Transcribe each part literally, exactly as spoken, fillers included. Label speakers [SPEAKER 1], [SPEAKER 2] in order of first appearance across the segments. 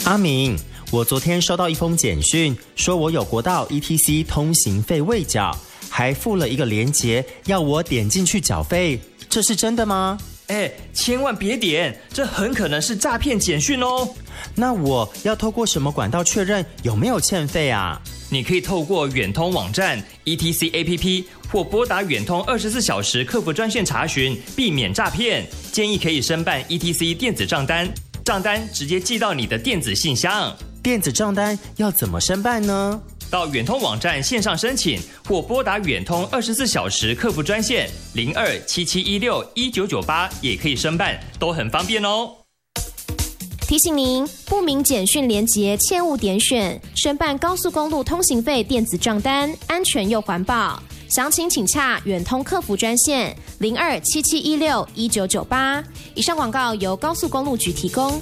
[SPEAKER 1] 阿明，我昨天收到一封简讯，说我有国道 E T C 通行费未缴，还附了一个连结，要我点进去缴费，这是真的吗？
[SPEAKER 2] 哎，千万别点，这很可能是诈骗简讯哦。
[SPEAKER 1] 那我要透过什么管道确认有没有欠费啊？
[SPEAKER 2] 你可以透过远通网站 E T C A P P 或拨打远通二十四小时客服专线查询，避免诈骗。建议可以申办 E T C 电子账单，账单直接寄到你的电子信箱。
[SPEAKER 1] 电子账单要怎么申办呢？
[SPEAKER 2] 到远通网站线上申请，或拨打远通二十四小时客服专线零二七七一六一九九八，也可以申办，都很方便哦。
[SPEAKER 3] 提醒您，不明简讯连结切勿点选，申办高速公路通行费电子账单，安全又环保。详情请洽远通客服专线零二七七一六一九九八。以上广告由高速公路局提供。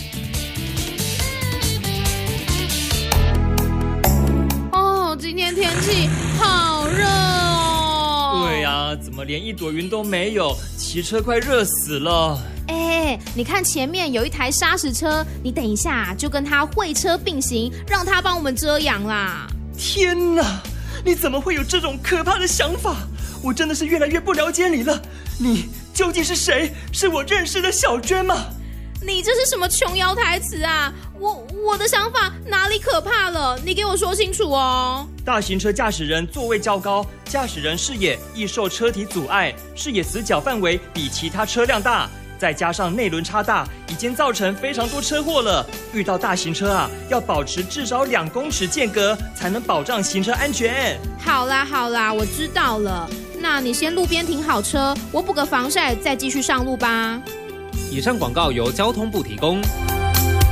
[SPEAKER 4] 哦，今天天气好热哦。
[SPEAKER 2] 对啊，怎么连一朵云都没有？骑车快热死了。
[SPEAKER 4] 哎，你看前面有一台砂石车，你等一下就跟它会车并行，让它帮我们遮阳啦。
[SPEAKER 2] 天哪，你怎么会有这种可怕的想法？我真的是越来越不了解你了。你究竟是谁？是我认识的小娟吗？
[SPEAKER 4] 你这是什么琼瑶台词啊？我我的想法哪里可怕了？你给我说清楚哦。
[SPEAKER 2] 大型车驾驶人座位较高，驾驶人视野易受车体阻碍，视野死角范围比其他车辆大，再加上内轮差大，已经造成非常多车祸了。遇到大型车啊，要保持至少两公尺间隔，才能保障行车安全。
[SPEAKER 4] 好啦好啦，我知道了。那你先路边停好车，我补个防晒，再继续上路吧。
[SPEAKER 5] 以上广告由交通部提供。